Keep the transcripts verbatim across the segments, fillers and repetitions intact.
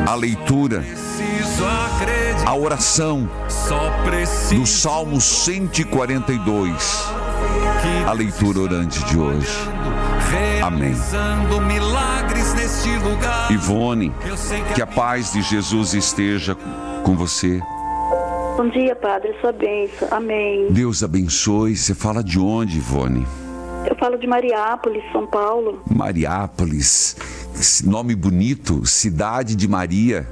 a leitura, a oração do Salmo cento e quarenta e dois, a leitura orante de hoje. Amém. Ivone, que a paz de Jesus esteja com você. Bom dia, Padre, sua bênção. Amém. Deus abençoe. Você fala de onde, Ivone? Eu falo de Mariápolis, São Paulo. Mariápolis, esse nome bonito, cidade de Maria.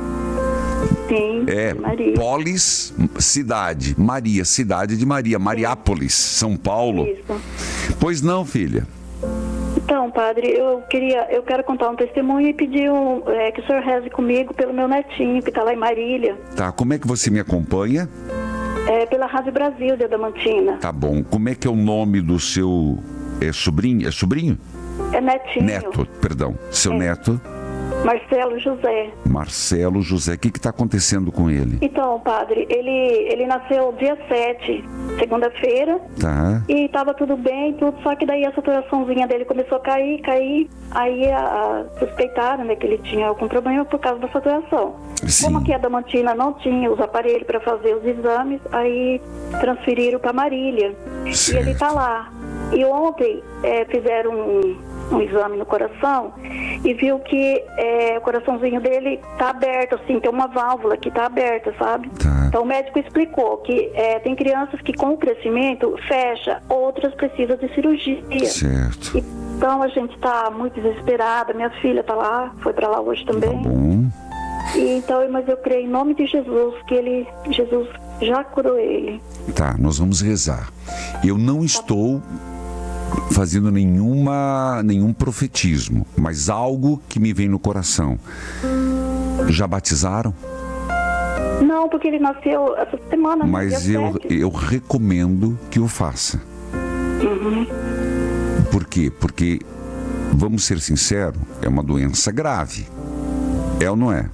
Sim, é, Maria. Polis, cidade, Maria, cidade de Maria, Mariápolis, São Paulo. Isso. Pois não, filha? Então, Padre, eu queria, eu quero contar um testemunho e pedir um, é, que o senhor reze comigo pelo meu netinho, que está lá em Marília. Tá, como é que você me acompanha? É, pela Rádio Brasil de Adamantina. Tá bom, como é que é o nome do seu é, sobrinho? É sobrinho? É netinho. Neto, perdão, seu é. neto? Marcelo José. Marcelo José, o que está acontecendo com ele? Então, Padre, ele, ele nasceu dia sete, segunda-feira. Tá. E estava tudo bem, tudo, só que daí a saturaçãozinha dele começou a cair, cair. Aí a, a, suspeitaram, né, que ele tinha algum problema por causa da saturação. Sim. Como aqui a Adamantina não tinha os aparelhos para fazer os exames, aí transferiram para Marília. Certo. E ele está lá. E ontem é, fizeram um, um exame no coração e viu que é, o coraçãozinho dele está aberto, assim, tem uma válvula que está aberta, sabe? Tá. Então o médico explicou que é, tem crianças que com o crescimento fecha, outras precisam de cirurgia. Certo. Então a gente está muito desesperada, minha filha está lá, foi para lá hoje também. Tá bom. E, então, mas eu creio em nome de Jesus que ele, Jesus já curou ele. Tá, nós vamos rezar. Eu não estou fazendo nenhuma, nenhum profetismo, mas algo que me vem no coração. Já batizaram? Não, porque ele nasceu essa semana. Mas eu, eu recomendo que o faça. Uhum. Por quê? Porque, vamos ser sinceros, é uma doença grave. É ou não é?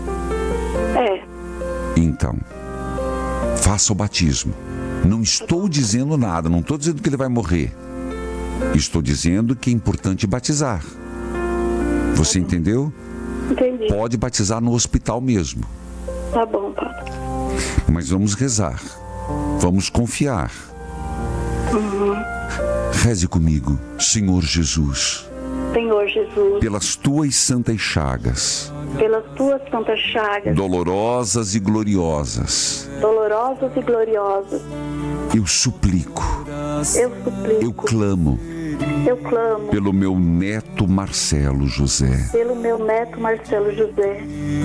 É. Então, faça o batismo. Não estou dizendo nada, não estou dizendo que ele vai morrer. Estou dizendo que é importante batizar. Você entendeu? Entendi. Pode batizar no hospital mesmo. Tá bom, Padre. Mas vamos rezar. Vamos confiar. Uhum. Reze comigo, Senhor Jesus. Senhor Jesus. Pelas tuas santas chagas. Pelas tuas santas chagas. Dolorosas e gloriosas. Dolorosas e gloriosas. Eu suplico. Eu suplico. Eu clamo. Eu clamo. Pelo meu neto Marcelo José. Pelo meu neto Marcelo José.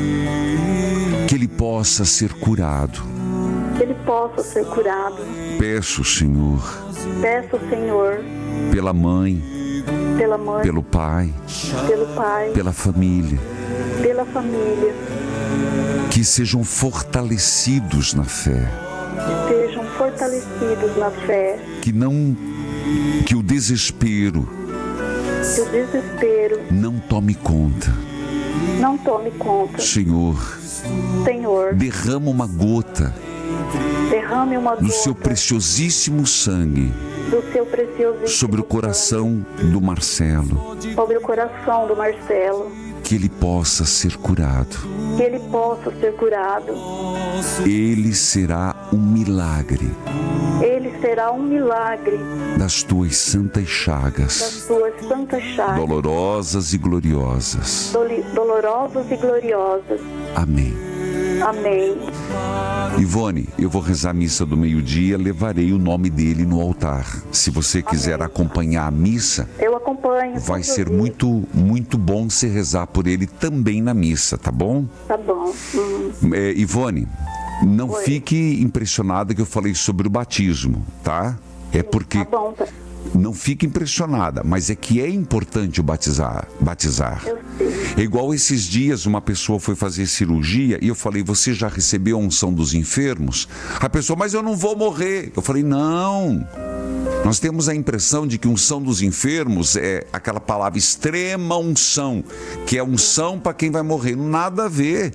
Que ele possa ser curado. Que ele possa ser curado. Peço, Senhor. Peço, Senhor. Pela mãe. Pela mãe. Pelo pai. Pelo pai. Pela família. Pela família. Que sejam fortalecidos na fé. Que sejam fortalecidos na fé. Que não, que o desespero. Que o desespero não tome conta. Não tome conta. Senhor. Senhor. Derrama uma gota. Derrame uma do gota. seu preciosíssimo sangue. Do seu preciosíssimo sobre o coração sangue. do Marcelo. Sobre o coração do Marcelo. Que ele possa ser curado. Que ele possa ser curado. Ele será um milagre. Ele será um milagre. Das tuas santas chagas. Das tuas santas chagas. Dolorosas e gloriosas. Doli- dolorosas e gloriosas. Amém. Amém. Ivone, eu vou rezar a missa do meio-dia, levarei o nome dele no altar. Se você quiser Amém. acompanhar a missa, eu acompanho. Vai ser muito, muito bom se rezar por ele também na missa, tá bom? Tá bom. Hum. É, Ivone, não Oi. fique impressionada que eu falei sobre o batismo, tá? É porque... Tá bom, tá. Não fique impressionada, mas é que é importante o batizar. batizar. Eu sei. É igual esses dias uma pessoa foi fazer cirurgia e eu falei, você já recebeu a unção dos enfermos? A pessoa, mas eu não vou morrer. Eu falei, não. Nós temos a impressão de que unção dos enfermos é aquela palavra extrema unção, que é unção para quem vai morrer. Nada a ver.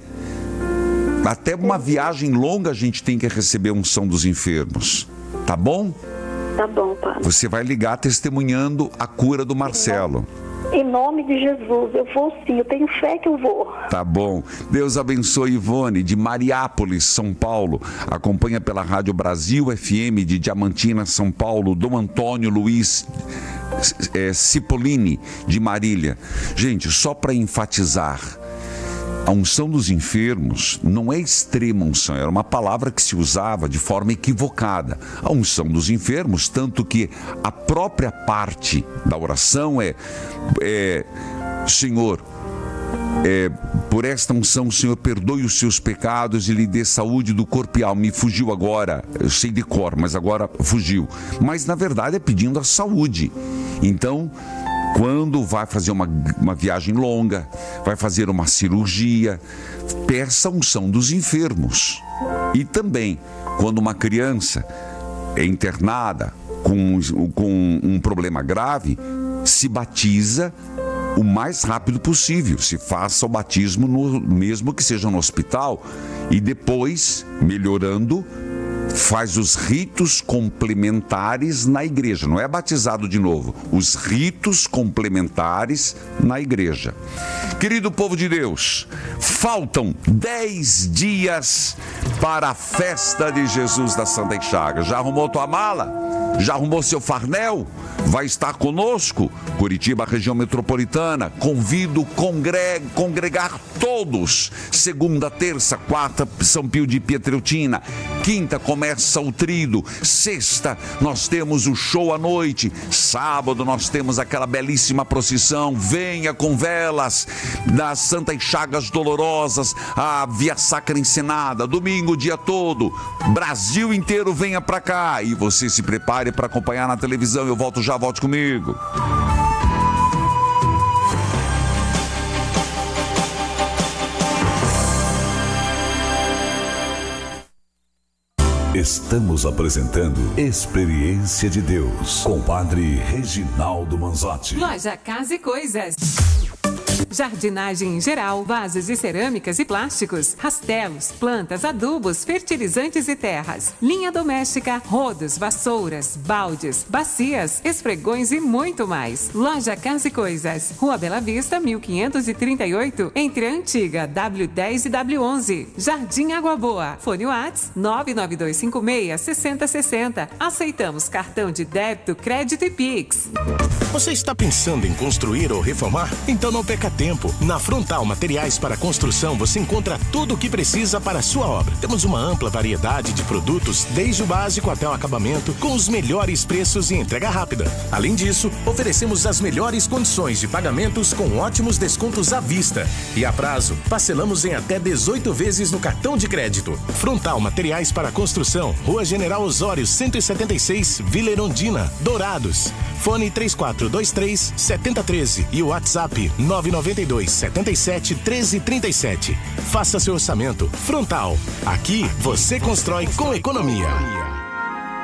Até uma viagem longa a gente tem que receber a unção dos enfermos. Tá bom? Tá bom, Padre. Você vai ligar testemunhando a cura do Marcelo. Em nome de Jesus, eu vou sim, eu tenho fé que eu vou. Tá bom. Deus abençoe Ivone, de Mariápolis, São Paulo. Acompanha pela Rádio Brasil F M de Diamantina, São Paulo. Dom Antônio Luiz é, Cipollini, de Marília. Gente, só para enfatizar, a unção dos enfermos não é extrema unção, era uma palavra que se usava de forma equivocada. A unção dos enfermos, tanto que a própria parte da oração é, é Senhor, é, por esta unção, o Senhor perdoe os seus pecados e lhe dê saúde do corpo e alma. Me fugiu agora, eu sei de cor, mas agora fugiu. Mas na verdade é pedindo a saúde. Então, quando vai fazer uma, uma viagem longa, vai fazer uma cirurgia, peça a unção dos enfermos. E também, quando uma criança é internada com, com um problema grave, se batiza o mais rápido possível. Se faça o batismo, no, mesmo que seja no hospital, e depois, melhorando, faz os ritos complementares na igreja. Não é batizado de novo. Os ritos complementares na igreja. Querido povo de Deus, faltam dez dias para a festa de Jesus da Santa Chagas. Já arrumou tua mala? Já arrumou seu farnel? Vai estar conosco? Curitiba, região metropolitana. Convido congre... congregar todos. Segunda, terça, quarta, São Pio de Pietreutina. Quinta, começa o trido. Sexta, nós temos o show à noite. Sábado, nós temos aquela belíssima procissão. Venha com velas das Santas Chagas Dolorosas, a Via Sacra encenada. Domingo, o dia todo. Brasil inteiro venha pra cá. E você se prepare para acompanhar na televisão. Eu volto já, volte comigo. Estamos apresentando Experiência de Deus com o Padre Reginaldo Manzotti. Loja Casa e Coisas. Jardinagem em geral, vasos de cerâmicas e plásticos, rastelos, plantas, adubos, fertilizantes e terras, linha doméstica, rodos, vassouras, baldes, bacias, esfregões e muito mais. Loja Casa e Coisas, Rua Bela Vista, mil quinhentos e trinta e oito, entre a antiga W dez e W onze. Jardim Água Boa. Fone Whats nove nove dois cinco seis, seis zero seis zero. Aceitamos cartão de débito, crédito e Pix. Você está pensando em construir ou reformar? Então não perca tempo. Na Frontal Materiais para Construção você encontra tudo o que precisa para a sua obra. Temos uma ampla variedade de produtos, desde o básico até o acabamento, com os melhores preços e entrega rápida. Além disso, oferecemos as melhores condições de pagamentos com ótimos descontos à vista. E a prazo, parcelamos em até dezoito vezes no cartão de crédito. Frontal Materiais para Construção, Rua General Osório, cento e setenta e seis, Vila Erundina, Dourados. Fone três quatro dois três, sete zero um três e o WhatsApp nove nove dois, sete sete, um três três sete. Faça seu orçamento. Frontal. Aqui você constrói com economia.